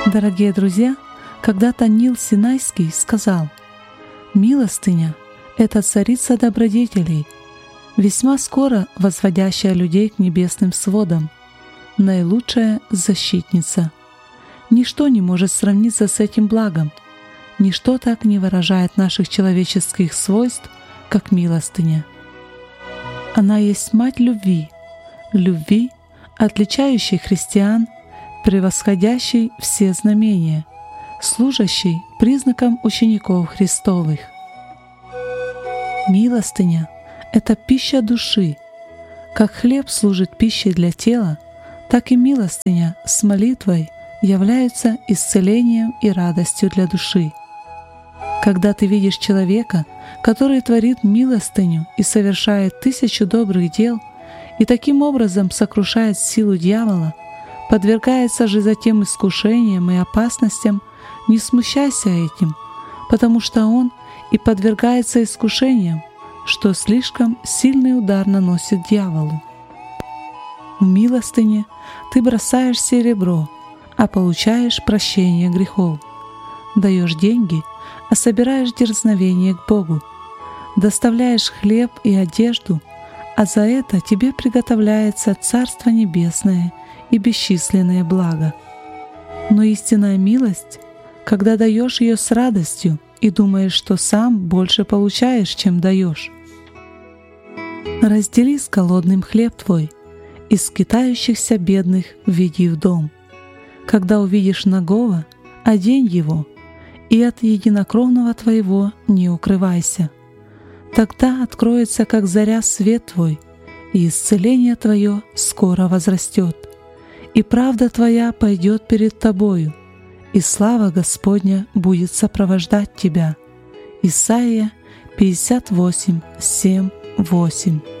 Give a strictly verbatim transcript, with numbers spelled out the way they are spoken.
Дорогие друзья, когда-то Нил Синайский сказал: «Милостыня — это царица добродетелей, весьма скоро возводящая людей к небесным сводам, наилучшая защитница. Ничто не может сравниться с этим благом, ничто так не выражает наших человеческих свойств, как милостыня. Она есть мать любви, любви, отличающей христиан, превосходящей все знамения, служащей признаком учеников Христовых. Милостыня — это пища души. Как хлеб служит пищей для тела, так и милостыня с молитвой являются исцелением и радостью для души. Когда ты видишь человека, который творит милостыню и совершает тысячу добрых дел, и таким образом сокрушает силу дьявола, подвергается же затем искушениям и опасностям, не смущайся этим, потому что он и подвергается искушениям, что слишком сильный удар наносит дьяволу. В милостыне ты бросаешь серебро, а получаешь прощение грехов. Даешь деньги, а собираешь дерзновение к Богу. Доставляешь хлеб и одежду, а за это тебе приготовляется Царство Небесное и бесчисленные блага. Но истинная милость, когда даешь ее с радостью и думаешь, что сам больше получаешь, чем даешь. Раздели с голодным хлеб твой, и скитающихся бедных введи в дом. Когда увидишь нагого, одень его, и от единокровного твоего не укрывайся. Тогда откроется, как заря, свет твой, и исцеление твое скоро возрастет, и правда твоя пойдет перед тобою, и слава Господня будет сопровождать тебя». Исайя пятьдесят восемь, семь, восемь.